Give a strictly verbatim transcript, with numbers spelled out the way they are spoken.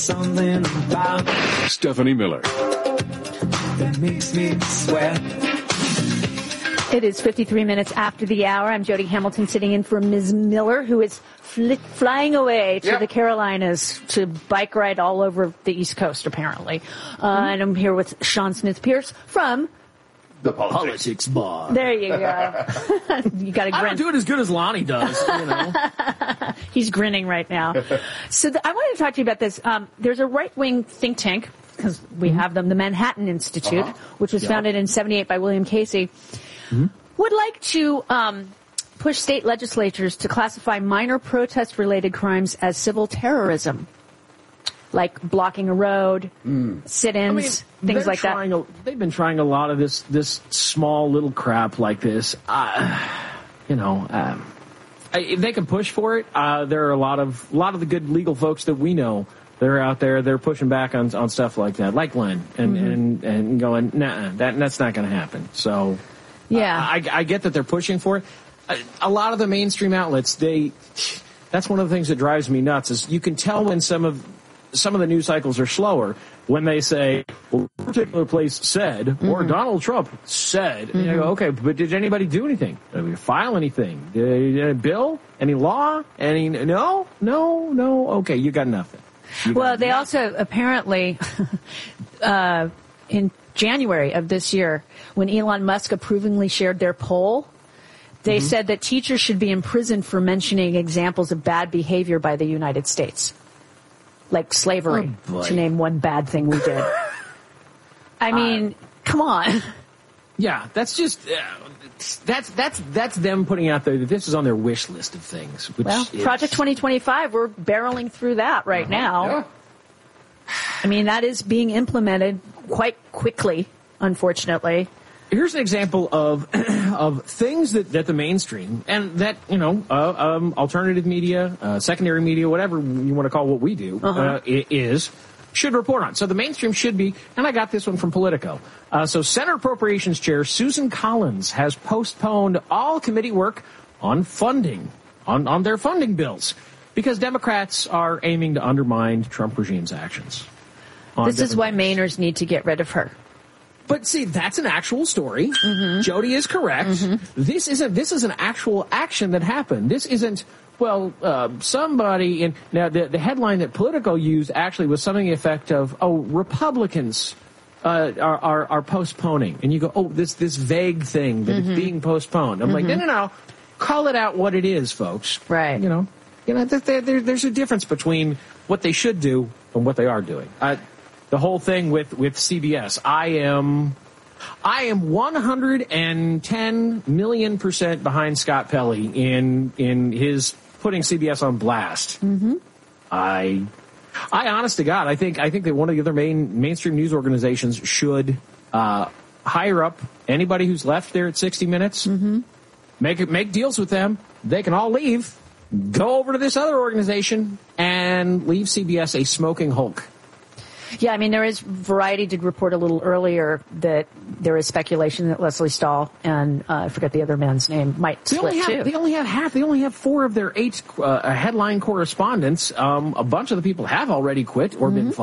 something about Stephanie Miller. that makes me sweat. It is fifty-three minutes after the hour. I'm Jody Hamilton sitting in for Miz Miller, who is fl- flying away to yep. the Carolinas to bike ride all over the East Coast, apparently. Uh, mm-hmm. And I'm here with Sean Smith-Pierce from The Politics, Politics Bar. There you go. You got to grin. I don't do it as good as Lonnie does, you know. He's grinning right now. So the, I wanted to talk to you about this. Um, there's a right-wing think tank, because we mm-hmm. have them, the Manhattan Institute, uh-huh. which was yep. founded in seventy-eight by William Casey, mm-hmm. would like to um, push state legislatures to classify minor protest-related crimes as civil terrorism, like blocking a road, mm. sit-ins, I mean, things like that. A, they've been trying a lot of this this small little crap like this. Uh, you know, um, I, they can push for it. Uh, there are a lot of a lot of the good legal folks that we know. They're out there. They're pushing back on on stuff like that, like Len, and mm-hmm. and, and going, nah, that that's not going to happen. So, yeah, uh, I, I get that they're pushing for it. A, a lot of the mainstream outlets, they that's one of the things that drives me nuts. Is you can tell when some of some of the news cycles are slower when they say, well, a particular place said, mm-hmm. or Donald Trump said. Mm-hmm. And I go, okay, but did anybody do anything? Did we file anything? Did, did a bill? Any law? Any? No, no, no. Okay, you got nothing. Well, they also apparently, uh, in January of this year, when Elon Musk approvingly shared their poll, they mm-hmm. said that teachers should be imprisoned for mentioning examples of bad behavior by the United States, like slavery, oh, to name one bad thing we did. I mean, uh, come on. Yeah, that's just uh, that's that's that's them putting out there that this is on their wish list of things. Which well, is, Project twenty twenty-five, we're barreling through that right uh-huh. now. Yeah. I mean, that is being implemented quite quickly, unfortunately. Here's an example of of things that, that the mainstream and that, you know, uh, um, alternative media, uh, secondary media, whatever you want to call what we do, uh-huh. uh, is. should report on. So the mainstream should be, and I got this one from Politico. Uh, so Senate Appropriations Chair Susan Collins has postponed all committee work on funding, on, on their funding bills, because Democrats are aiming to undermine Trump regime's actions. This is why Mainers need to get rid of her. But see, that's an actual story. Mm-hmm. Jody is correct. Mm-hmm. This isn't, this is an actual action that happened. This isn't, well, uh, somebody in, now the, the headline that Politico used actually was something to the effect of, oh, Republicans, uh, are, are, are postponing. And you go, oh, this, this vague thing that mm-hmm. it's being postponed. I'm mm-hmm. like, no, no, no. Call it out what it is, folks. Right. You know, you know, there, there, there's a difference between what they should do and what they are doing. Uh, The whole thing with, with C B S, I am, I am one hundred ten million percent behind Scott Pelley in, in his putting C B S on blast. Mm-hmm. I, I honest to God, I think, I think that one of the other main mainstream news organizations should, uh, hire up anybody who's left there at sixty minutes, mm-hmm. make it, make deals with them. They can all leave, go over to this other organization and leave C B S a smoking hulk. Yeah, I mean, there is, Variety did report a little earlier that there is speculation that Leslie Stahl and, uh, I forget the other man's name, might they split only have, too. They only have half, they only have four of their eight uh, headline correspondents. Um, a bunch of the people have already quit or mm-hmm. been fired.